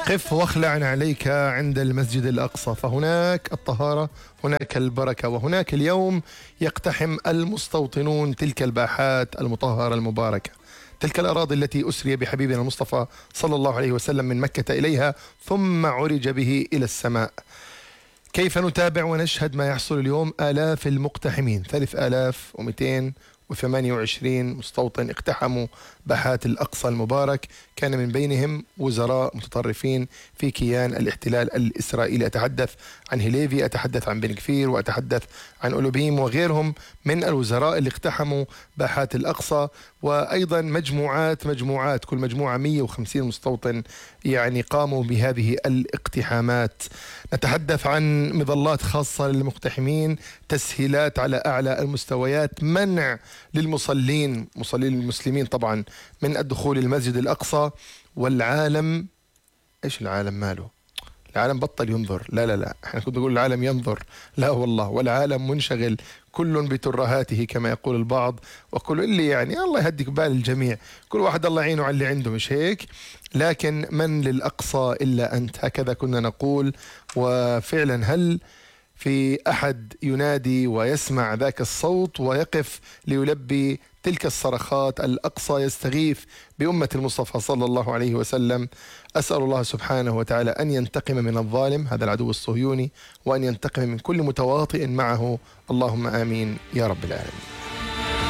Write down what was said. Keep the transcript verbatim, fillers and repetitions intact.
قف واخلع عليك عند المسجد الأقصى، فهناك الطهارة، هناك البركة، وهناك اليوم يقتحم المستوطنون تلك الباحات المطهرة المباركة، تلك الأراضي التي أسري بحبيبنا المصطفى صلى الله عليه وسلم من مكة إليها ثم عرج به إلى السماء. كيف نتابع ونشهد ما يحصل اليوم؟ آلاف المقتحمين، ثلاثة آلاف ومئتين وثمانية وعشرين مستوطن اقتحموا باحات الأقصى المبارك، كان من بينهم وزراء متطرفين في كيان الاحتلال الإسرائيلي. أتحدث عن هيليفي، أتحدث عن بن كفير، وأتحدث عن أولوبيم وغيرهم من الوزراء اللي اقتحموا باحات الأقصى، وأيضا مجموعات مجموعات كل مجموعة مئة وخمسين مستوطن يعني قاموا بهذه الاقتحامات. نتحدث عن مظلات خاصة للمقتحمين، تسهيلات على أعلى المستويات، منع للمصلين مصلين المسلمين طبعا من الدخول المسجد الأقصى. والعالم إيش العالم ماله؟ العالم بطل ينظر، لا لا لا احنا كنا نقول العالم ينظر، لا والله، والعالم منشغل كل بترهاته كما يقول البعض، وكل اللي يعني الله يهديك بال الجميع، كل واحد الله يعينه على اللي عنده، مش هيك؟ لكن من للأقصى إلا أنت، هكذا كنا نقول. وفعلا هل في أحد ينادي ويسمع ذاك الصوت ويقف ليلبي تلك الصرخات؟ الأقصى يستغيث بأمة المصطفى صلى الله عليه وسلم. أسأل الله سبحانه وتعالى أن ينتقم من الظالم هذا العدو الصهيوني، وأن ينتقم من كل متواطئ معه، اللهم آمين يا رب العالمين.